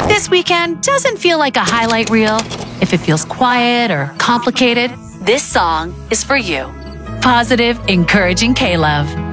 If this weekend doesn't feel like a highlight reel, if it feels quiet or complicated, this song is for you. Positive, encouraging K-Love.